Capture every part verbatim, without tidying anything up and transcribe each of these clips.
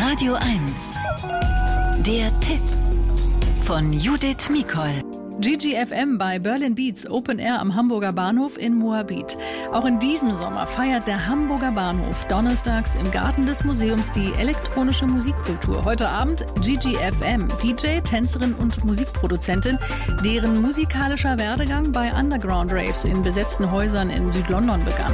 Radio eins. Der Tipp von Judith Mikol. G G F M bei Berlin Beats Open Air am Hamburger Bahnhof in Moabit. Auch in diesem Sommer feiert der Hamburger Bahnhof donnerstags im Garten des Museums die elektronische Musikkultur. Heute Abend G G F M, D J, Tänzerin und Musikproduzentin, deren musikalischer Werdegang bei Underground Raves in besetzten Häusern in Südlondon begann.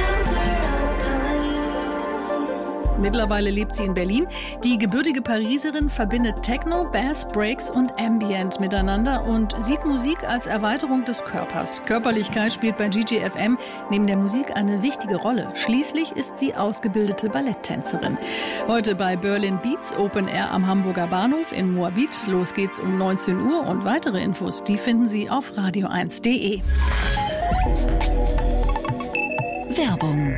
Mittlerweile lebt sie in Berlin. Die gebürtige Pariserin verbindet Techno, Bass, Breaks und Ambient miteinander und sieht Musik als Erweiterung des Körpers. Körperlichkeit spielt bei G G F M neben der Musik eine wichtige Rolle. Schließlich ist sie ausgebildete Balletttänzerin. Heute bei Berlin Beats Open Air am Hamburger Bahnhof in Moabit. Los geht's um neunzehn Uhr und weitere Infos, die finden Sie auf radio eins punkt de. Werbung.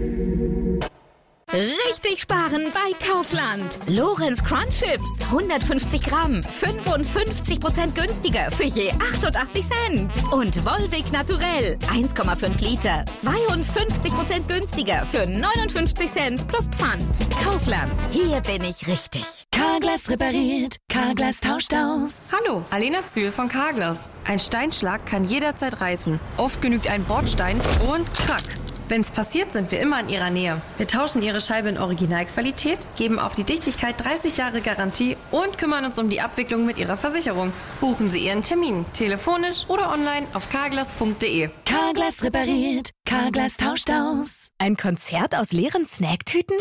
Richtig sparen bei Kaufland. Lorenz Crunch Chips, hundertfünfzig Gramm, fünfundfünfzig Prozent günstiger für je achtundachtzig Cent. Und Volvic Naturell, eins Komma fünf Liter, zweiundfünfzig Prozent günstiger für neunundfünfzig Cent plus Pfand. Kaufland, hier bin ich richtig. Carglass repariert, Carglass tauscht aus. Hallo, Alena Zühl von Carglass. Ein Steinschlag kann jederzeit reißen. Oft genügt ein Bordstein und krack. Wenn's passiert, sind wir immer in Ihrer Nähe. Wir tauschen Ihre Scheibe in Originalqualität, geben auf die Dichtigkeit dreißig Jahre Garantie und kümmern uns um die Abwicklung mit Ihrer Versicherung. Buchen Sie Ihren Termin, telefonisch oder online auf carglass punkt de. Carglass repariert, Carglass tauscht aus. Ein Konzert aus leeren Snacktüten?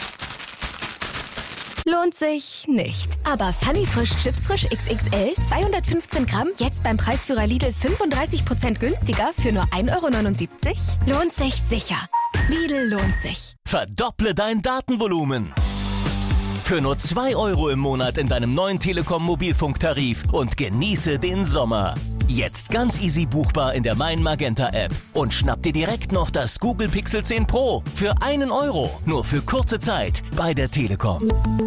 Lohnt sich nicht. Aber Funny Frisch Chips Frisch X X L, zweihundertfünfzehn Gramm, jetzt beim Preisführer Lidl fünfunddreißig Prozent günstiger für nur ein Euro neunundsiebzig? Lohnt sich sicher. Lidl lohnt sich. Verdopple dein Datenvolumen. Für nur zwei Euro im Monat in deinem neuen Telekom Mobilfunktarif und genieße den Sommer. Jetzt ganz easy buchbar in der Mein Magenta App. Und schnapp dir direkt noch das Google Pixel zehn Pro für einen Euro. Nur für kurze Zeit bei der Telekom.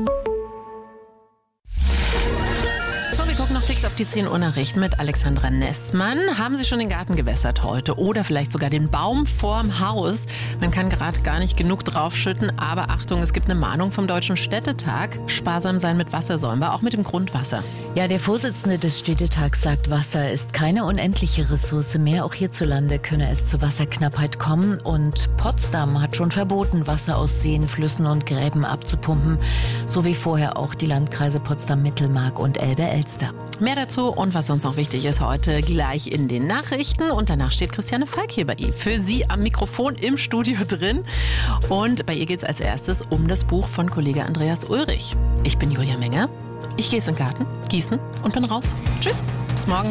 So, wir gucken noch fix auf die zehn Uhr Nachrichten mit Alexandra Nestmann. Haben Sie schon den Garten gewässert heute oder vielleicht sogar den Baum vorm Haus? Man kann gerade gar nicht genug draufschütten, aber Achtung, es gibt eine Mahnung vom Deutschen Städtetag. Sparsam sein mit Wasser sollen wir, auch mit dem Grundwasser. Ja, der Vorsitzende des Städtetags sagt, Wasser ist keine unendliche Ressource mehr. Auch hierzulande könne es zu Wasserknappheit kommen. Und Potsdam hat schon verboten, Wasser aus Seen, Flüssen und Gräben abzupumpen. So wie vorher auch die Landkreise Potsdam, Mittelmark und Elbe-Elster. Mehr dazu und was sonst noch wichtig ist heute gleich in den Nachrichten. Und danach steht Christiane Falk hier bei ihr. Für Sie am Mikrofon im Studio drin. Und bei ihr geht es als erstes um das Buch von Kollege Andreas Ulrich. Ich bin Julia Menger. Ich gehe jetzt in den Garten, gießen und bin raus. Tschüss, bis morgen.